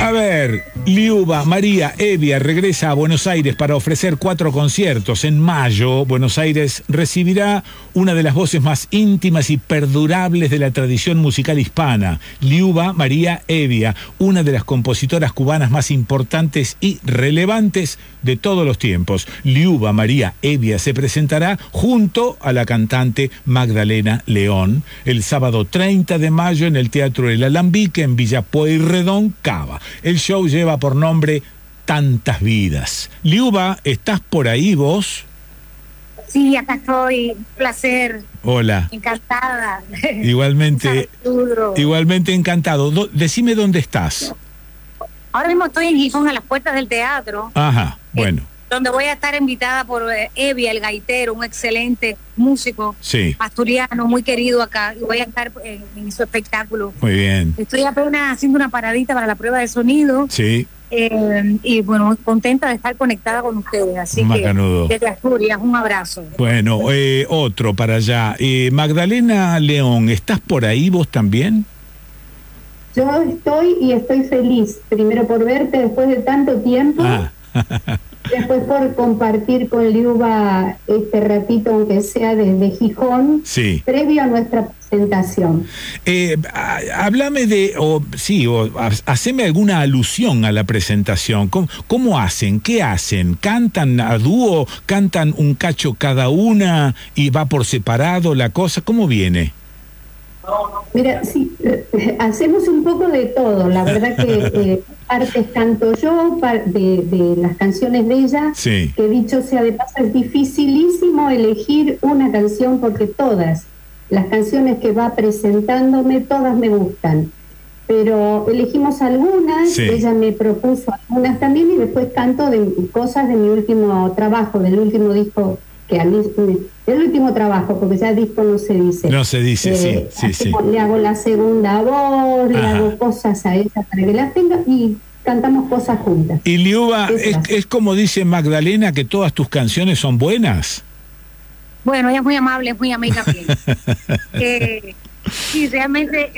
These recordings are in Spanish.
A ver, Liuba María Evia regresa a Buenos Aires para ofrecer 4 conciertos. En mayo, Buenos Aires recibirá una de las voces más íntimas y perdurables de la tradición musical hispana, Liuba María Evia, una de las compositoras cubanas más importantes y relevantes de todos los tiempos. Liuba María Evia se presentará junto a la cantante Magdalena León el sábado 30 de mayo en el Teatro El Alambique en Villa Pueyrredón, Cava. El show lleva por nombre Tantas Vidas. Liuba, ¿estás por ahí vos? Sí, acá estoy. Un placer. Hola. Encantada. Igualmente encantado. Decime dónde estás. Ahora mismo estoy en Gijón, a las puertas del teatro. Ajá, bueno. Donde voy a estar invitada por Evia, el gaitero, un excelente músico asturiano, muy querido acá, y voy a estar en su espectáculo. Muy bien. Estoy apenas haciendo una paradita para la prueba de sonido. Sí. Y bueno, contenta de estar conectada con ustedes, así Macanudo. que desde Asturias, un abrazo. Bueno, otro para allá. Magdalena León, ¿estás por ahí vos también? Yo estoy feliz, primero por verte después de tanto tiempo. Después por compartir con Liuba este ratito, aunque sea desde Gijón, previo a nuestra presentación. Háblame haceme alguna alusión a la presentación. ¿Cómo hacen? ¿Qué hacen? ¿Cantan a dúo? ¿Cantan un cacho cada una y va por separado la cosa? ¿Cómo viene? Mira, sí, hacemos un poco de todo. La verdad que partes canto yo de las canciones de ella, que dicho sea de paso, es dificilísimo elegir una canción porque todas las canciones que va presentándome, todas me gustan. Pero elegimos algunas, ella me propuso algunas también, y después canto de cosas de mi último trabajo, del último disco, que a mí el último trabajo, porque ya disco no se dice. No se dice, sí. Le hago la segunda voz, le hago cosas a ella para que las tenga y cantamos cosas juntas. Y Liuba, ¿es como dice Magdalena que todas tus canciones son buenas? Bueno, ella es muy amable, es muy amiga mía. Sí, realmente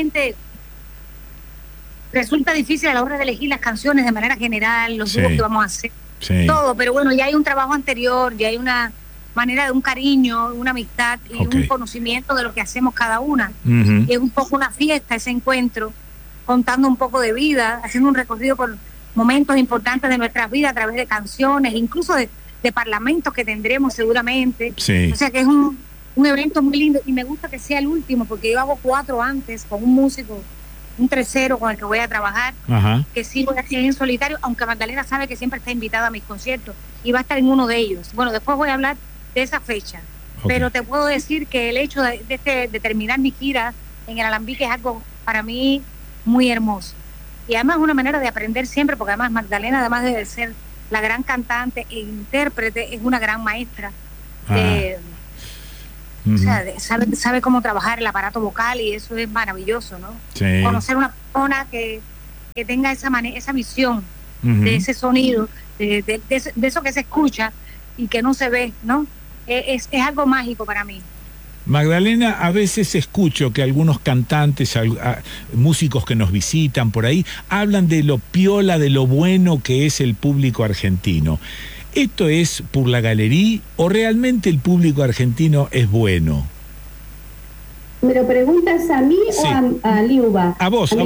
resulta difícil a la hora de elegir las canciones de manera general, los dúos que vamos a hacer, todo, pero bueno, ya hay un trabajo anterior, ya hay una manera de un cariño, una amistad y un conocimiento de lo que hacemos cada una. Y es un poco una fiesta ese encuentro, contando un poco de vida, haciendo un recorrido por momentos importantes de nuestras vidas a través de canciones, incluso de parlamentos que tendremos seguramente. O sea que es un evento muy lindo y me gusta que sea el último porque yo hago 4 antes con un músico, un tercero con el que voy a trabajar, que sí voy a hacer en solitario, aunque Magdalena sabe que siempre está invitada a mis conciertos y va a estar en uno de ellos. Bueno, después voy a hablar de esa fecha, pero te puedo decir que el hecho de terminar mi gira en el Alambique es algo para mí muy hermoso y además una manera de aprender siempre, porque además Magdalena, además de ser la gran cantante e intérprete, es una gran maestra. O sea, sabe cómo trabajar el aparato vocal y eso es maravilloso, ¿no? Conocer una persona que tenga esa visión de ese sonido, de eso que se escucha y que no se ve, ¿no? Es algo mágico para mí. Magdalena, a veces escucho que algunos cantantes, músicos que nos visitan por ahí, hablan de lo piola, de lo bueno que es el público argentino. ¿Esto es por la galería o realmente el público argentino es bueno? ¿Me lo preguntas a mí o a Liuba? A vos.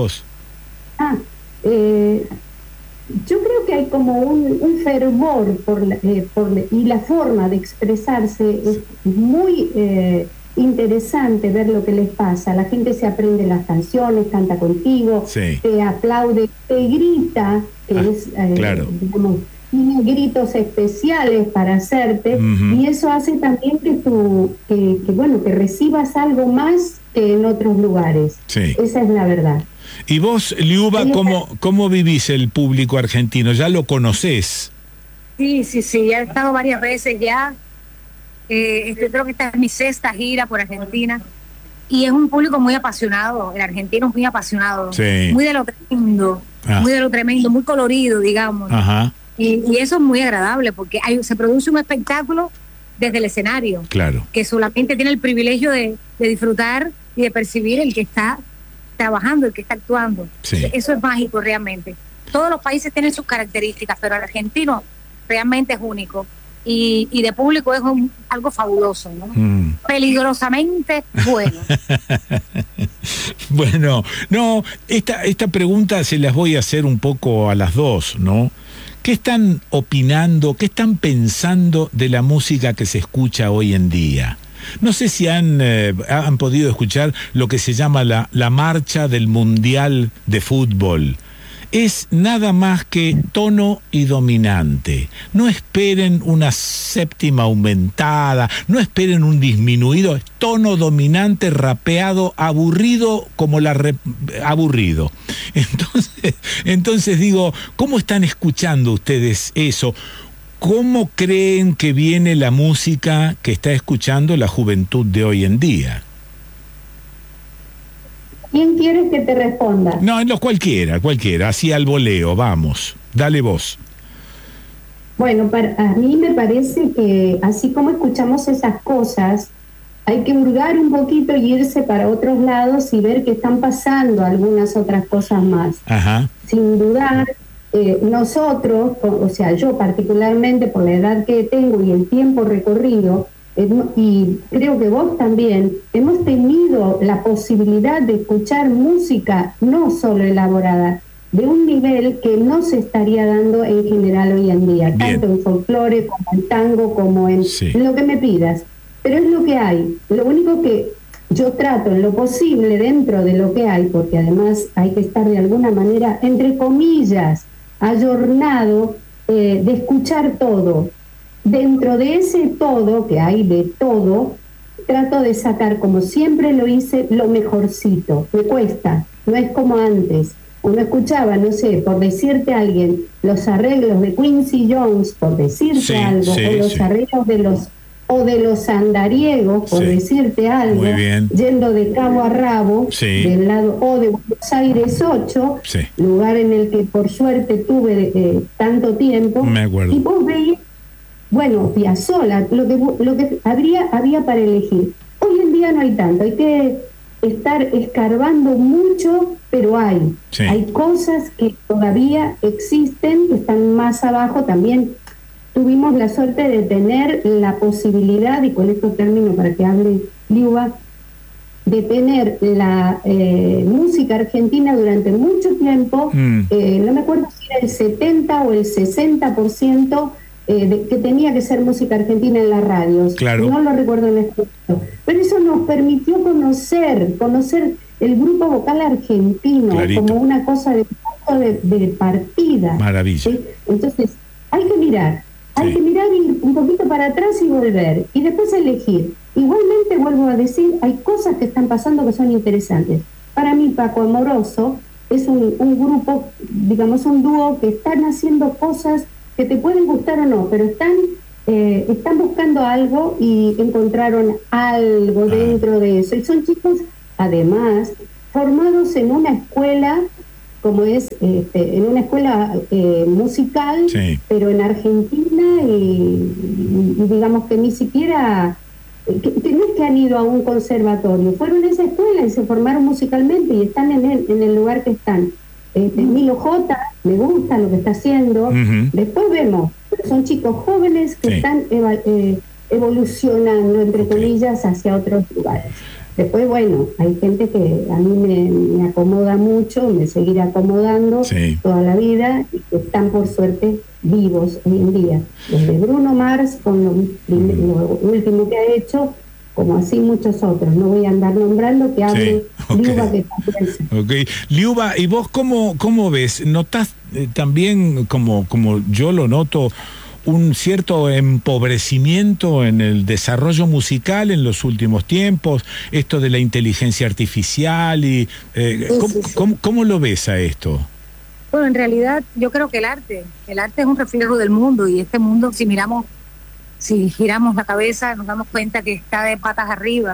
Yo creo que hay como un fervor y la forma de expresarse es muy interesante ver lo que les pasa. La gente se aprende las canciones, canta contigo, te aplaude, te grita, digamos, tiene gritos especiales para hacerte, y eso hace también que recibas algo más que en otros lugares. Esa es la verdad. Y vos, Liuba, ¿cómo vivís el público argentino? ¿Ya lo conocés? Sí, he estado varias veces ya. Creo que esta es mi 6ª gira por Argentina. Y es un público muy apasionado, el argentino es muy apasionado, muy de lo tremendo, muy colorido, digamos. Y eso es muy agradable porque se produce un espectáculo desde el escenario, que solamente tiene el privilegio de disfrutar y de percibir el que está trabajando, el que está actuando. Sí. Eso es mágico realmente. Todos los países tienen sus características, pero el argentino realmente es único. Y de público es algo fabuloso, ¿no? Peligrosamente bueno. Bueno, no, esta pregunta se las voy a hacer un poco a las dos, ¿no? ¿Qué están opinando, qué están pensando de la música que se escucha hoy en día? No sé si han podido escuchar lo que se llama la marcha del Mundial de Fútbol. Es nada más que tono y dominante. No esperen una séptima aumentada, no esperen un disminuido, es tono dominante, rapeado, aburrido como aburrido. Entonces digo, ¿cómo están escuchando ustedes eso? ¿Cómo creen que viene la música que está escuchando la juventud de hoy en día? ¿Quién quieres que te responda? No, en los cualquiera, así al voleo, vamos, dale vos. Bueno, a mí me parece que así como escuchamos esas cosas, hay que hurgar un poquito y irse para otros lados y ver que están pasando algunas otras cosas más. Ajá. Sin dudar, nosotros, o sea, yo particularmente por la edad que tengo y el tiempo recorrido, y creo que vos también, hemos tenido la posibilidad de escuchar música no solo elaborada, de un nivel que no se estaría dando en general hoy en día, tanto en folclore como en tango, como en lo que me pidas. Pero es lo que hay. Lo único que yo trato en lo posible dentro de lo que hay, porque además hay que estar de alguna manera, entre comillas, ayornado, de escuchar todo. Dentro de ese todo, que hay de todo, trato de sacar, como siempre lo hice, lo mejorcito. Me cuesta, no es como antes. Uno escuchaba, no sé, por decirte a alguien, los arreglos de Quincy Jones, por decirte algo, o los arreglos de los andariegos, por decirte algo, yendo de cabo a rabo, del lado o de Buenos Aires 8, lugar en el que por suerte tuve tanto tiempo, y vos veías, bueno, Piazzolla, lo que había para elegir. Hoy en día no hay tanto, hay que estar escarbando mucho, pero hay cosas que todavía existen, que están más abajo. También tuvimos la suerte de tener la posibilidad, y con esto termino para que hable Liuba, de tener la música argentina durante mucho tiempo, no me acuerdo si era el 70 o el 60%, que tenía que ser música argentina en las radios. Claro. No lo recuerdo en este momento. Pero eso nos permitió conocer el grupo vocal argentino como una cosa de partida. Maravilla. ¿Sí? Entonces, hay que mirar ir un poquito para atrás y volver, y después elegir. Igualmente, vuelvo a decir, hay cosas que están pasando que son interesantes. Para mí, Paco Amoroso es un grupo, digamos, un dúo que están haciendo cosas que te pueden gustar o no, pero están buscando algo y encontraron algo dentro de eso. Y son chicos, además, formados en una escuela, como es en una escuela musical, pero en Argentina, y digamos que ni siquiera, que no es que han ido a un conservatorio, fueron a esa escuela y se formaron musicalmente y están en el lugar que están. Milo J, me gusta lo que está haciendo. Después vemos, son chicos jóvenes que están evolucionando, entre comillas, hacia otros lugares. Después, bueno, hay gente que a mí me acomoda mucho, me seguirá acomodando toda la vida, y que están por suerte vivos hoy en día. Desde Bruno Mars, con lo último que ha hecho, como así muchos otros. No voy a andar nombrando, que hable Liuba, que también. Liuba, ¿y vos cómo ves? ¿Notás también, como yo lo noto, un cierto empobrecimiento en el desarrollo musical en los últimos tiempos? Esto de la inteligencia artificial, y ¿cómo lo ves a esto? Bueno, en realidad yo creo que el arte es un reflejo del mundo, y este mundo, si giramos la cabeza, nos damos cuenta que está de patas arriba.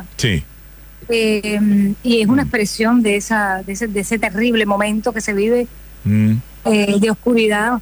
Y es una expresión de ese terrible momento que se vive, de oscuridad.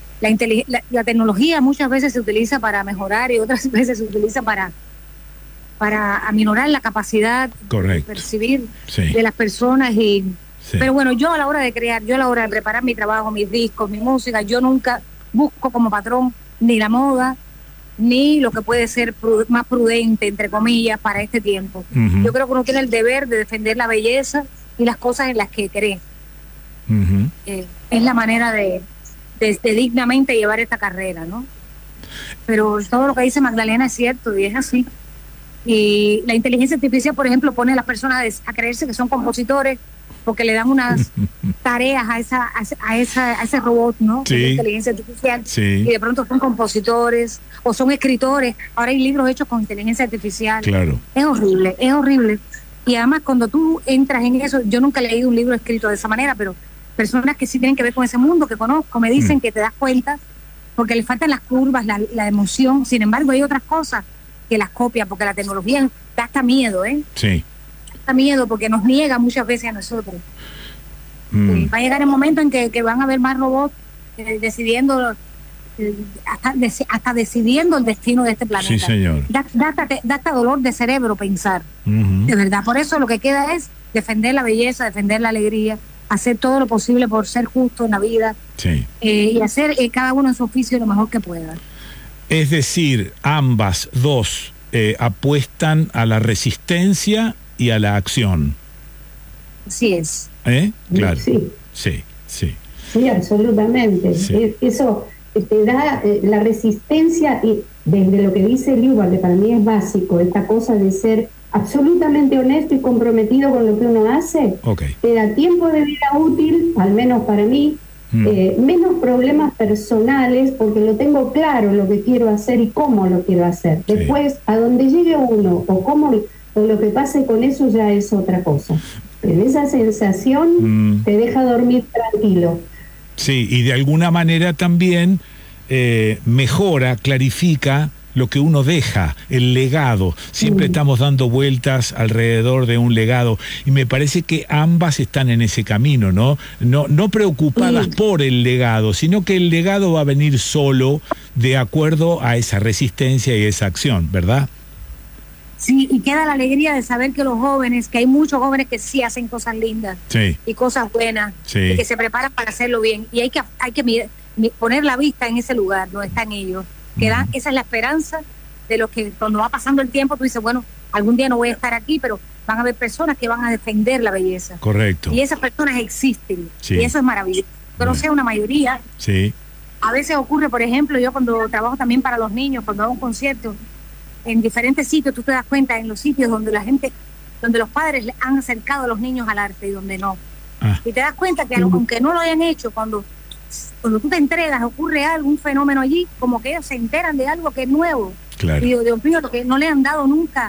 La tecnología muchas veces se utiliza para mejorar y otras veces se utiliza para para aminorar la capacidad de percibir de las personas. Pero bueno, yo a la hora de crear, yo a la hora de preparar mi trabajo, mis discos, mi música, yo nunca busco como patrón ni la moda, ni lo que puede ser más prudente, entre comillas, para este tiempo. Yo creo que uno tiene el deber de defender la belleza y las cosas en las que cree. Es la manera de dignamente llevar esta carrera, ¿no? Pero todo lo que dice Magdalena es cierto y es así. Y la inteligencia artificial, por ejemplo, pone a las personas a creerse que son compositores porque le dan unas tareas a ese robot, ¿no? Sí. De inteligencia artificial. Sí. Y de pronto son compositores o son escritores. Ahora hay libros hechos con inteligencia artificial. Claro. Es horrible, es horrible. Y además cuando tú entras en eso, yo nunca he leído un libro escrito de esa manera, pero personas que sí tienen que ver con ese mundo, que conozco, me dicen que te das cuenta porque le faltan las curvas, la emoción. Sin embargo, hay otras cosas que las copia, porque la tecnología da hasta miedo, ¿eh? Sí. Da miedo porque nos niega muchas veces a nosotros. Va a llegar el momento en que van a haber más robots decidiendo, hasta decidiendo el destino de este planeta. Sí, señor. Da hasta dolor de cerebro pensar, de verdad. Por eso lo que queda es defender la belleza, defender la alegría, hacer todo lo posible por ser justo en la vida, y hacer cada uno en su oficio lo mejor que pueda. Es decir, ambas dos apuestan a la resistencia y a la acción. Así es. Claro. Sí, absolutamente. Sí. Eso te da la resistencia, y desde lo que dice Liuba, que para mí es básico, esta cosa de ser absolutamente honesto y comprometido con lo que uno hace, te da tiempo de vida útil, al menos para mí, menos problemas personales, porque lo tengo claro lo que quiero hacer y cómo lo quiero hacer. Después, a donde llegue uno o lo que pase con eso ya es otra cosa. Pero esa sensación te deja dormir tranquilo. Sí, y de alguna manera también mejora, clarifica lo que uno deja, el legado. Siempre estamos dando vueltas alrededor de un legado y me parece que ambas están en ese camino, ¿no? No preocupadas por el legado, sino que el legado va a venir solo de acuerdo a esa resistencia y esa acción, ¿verdad? Sí, y queda la alegría de saber que los jóvenes, que hay muchos jóvenes que sí hacen cosas lindas y cosas buenas, y que se preparan para hacerlo bien, y hay que poner la vista en ese lugar donde están ellos. Esa es la esperanza de los que cuando va pasando el tiempo tú dices, bueno, algún día no voy a estar aquí, pero van a haber personas que van a defender la belleza. Correcto. Y esas personas existen, y eso es maravilloso. Pero no sea una mayoría. A veces ocurre, por ejemplo, yo cuando trabajo también para los niños, cuando hago un concierto, en diferentes sitios, tú te das cuenta en los sitios donde la gente, donde los padres le han acercado a los niños al arte y donde no. Y te das cuenta que aunque no lo hayan hecho, cuando tú te entregas, ocurre algo, un fenómeno allí, como que ellos se enteran de algo que es nuevo. Claro. Y digo, Dios mío, lo que no le han dado nunca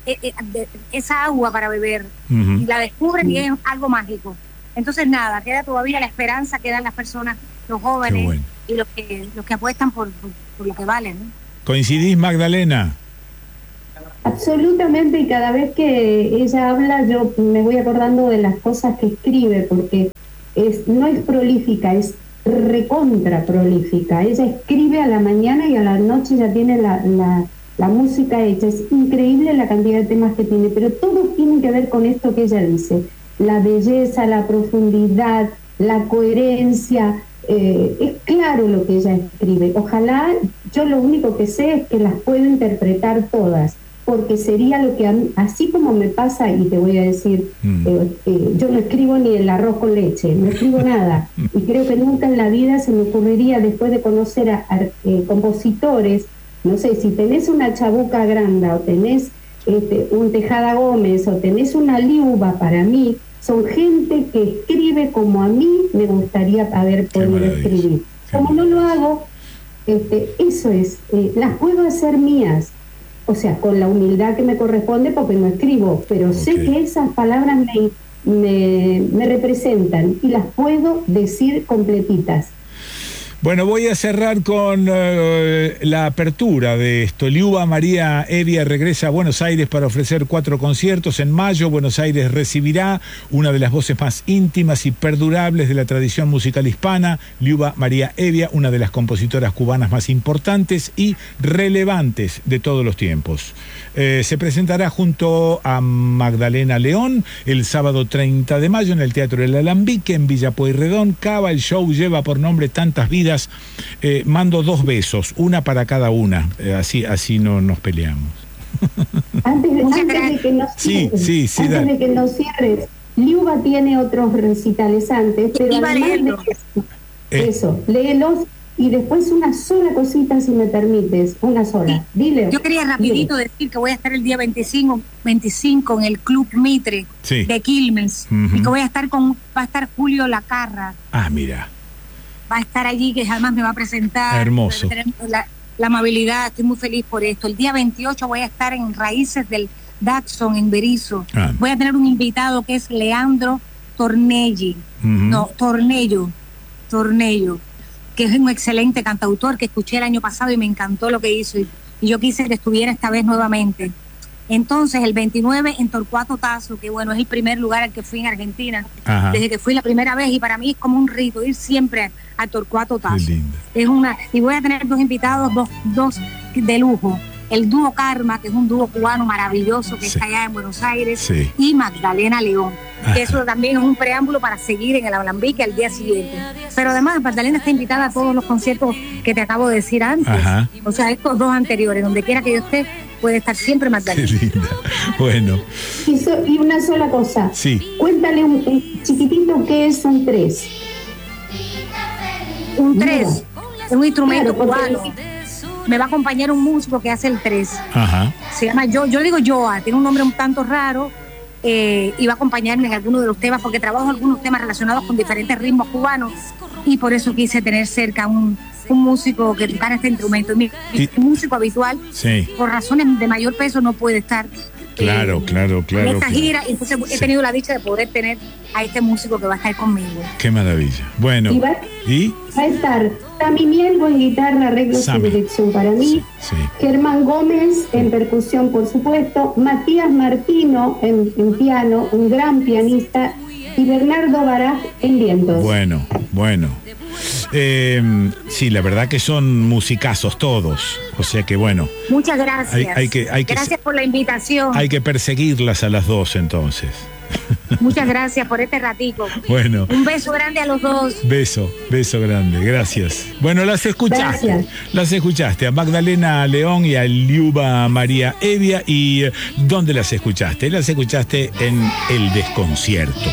esa agua para beber, y la descubren y es algo mágico. Entonces nada, queda todavía la esperanza, quedan las personas, los jóvenes, y los que apuestan por lo que valen, ¿no? ¿Coincidís, Magdalena? Absolutamente, y cada vez que ella habla yo me voy acordando de las cosas que escribe, porque no es prolífica, es recontra prolífica. Ella escribe a la mañana y a la noche ya tiene la música hecha. Es increíble la cantidad de temas que tiene, pero todos tienen que ver con esto que ella dice: la belleza, la profundidad, la coherencia. Es claro lo que ella escribe. Ojalá, yo lo único que sé es que las puedo interpretar todas, porque sería lo que así como me pasa, y te voy a decir, yo no escribo ni el arroz con leche, no escribo nada, y creo que nunca en la vida se me ocurriría, después de conocer a compositores, no sé, si tenés una Chabuca Granda, o tenés un Tejada Gómez, o tenés una Liuba, para mí son gente que escribe como a mí me gustaría haber podido escribir. Como no lo hago, eso es, las puedo hacer mías, o sea, con la humildad que me corresponde porque no escribo, pero sé que esas palabras me representan y las puedo decir completitas. Bueno, voy a cerrar con la apertura de esto. Liuba María Evia regresa a Buenos Aires para ofrecer 4 conciertos. En mayo, Buenos Aires recibirá una de las voces más íntimas y perdurables de la tradición musical hispana, Liuba María Evia, una de las compositoras cubanas más importantes y relevantes de todos los tiempos. Se presentará junto a Magdalena León el sábado 30 de mayo en el Teatro El Alambique en Villa Pueyrredón, Cava. El show lleva por nombre Tantas Vidas. Mando 2 besos, una para cada una, así no nos peleamos. Antes de que nos cierres, Liuba tiene otros recitales antes, pero además de eso, léelos y después una sola cosita, si me permites, una sola. Dile. Yo quería rapidito decir que voy a estar el día 25 en el Club Mitre de Quilmes, y que va a estar Julio Lacarra. Ah, mira. Va a estar allí, que además me va a presentar. Hermoso. La amabilidad, estoy muy feliz por esto. El día 28 voy a estar en Raíces del Daxon, en Berizo. Voy a tener un invitado que es Leandro Tornello, que es un excelente cantautor que escuché el año pasado y me encantó lo que hizo. Y yo quise que estuviera esta vez nuevamente. Entonces, el 29 en Torcuato Tazo, que bueno, es el primer lugar al que fui en Argentina, desde que fui la primera vez, y para mí es como un rito ir siempre a Torcuato Tazo. Y voy a tener 2 invitados, dos de lujo. El dúo Karma, que es un dúo cubano maravilloso que está allá en Buenos Aires, y Magdalena León, que eso también es un preámbulo para seguir en el Alambique al día siguiente. Pero además, Magdalena está invitada a todos los conciertos que te acabo de decir antes. O sea, estos 2 anteriores, donde quiera que yo esté, puede estar siempre Magdalena. Qué linda. Bueno. Y una sola cosa. Sí. Cuéntale un chiquitito qué es un 3. Un 3 es un instrumento cubano. Me va a acompañar un músico que hace el 3. Se llama yo le digo Joa, tiene un nombre un tanto raro, y va a acompañarme en algunos de los temas, porque trabajo algunos temas relacionados con diferentes ritmos cubanos, y por eso quise tener cerca un músico que tocara este instrumento. Mi músico habitual, por razones de mayor peso, no puede estar Claro. en esta gira, entonces he tenido la dicha de poder tener a este músico que va a estar conmigo. Qué maravilla. Bueno, ¿y? Va a estar Sammy Mielgo en guitarra, arreglos y dirección para mí, Germán Gómez en percusión, por supuesto, Matías Martino en piano, un gran pianista, y Bernardo Baraj en vientos. Bueno. Sí, la verdad que son musicazos todos, o sea que bueno. Muchas gracias. Gracias por la invitación. Hay que perseguirlas a las 2 entonces. Muchas gracias por este ratico. Bueno. Un beso grande a los 2. Beso grande, gracias. Bueno, las escuchaste a Magdalena León y a Liuba María Evia. ¿Y dónde las escuchaste? Las escuchaste en El Desconcierto.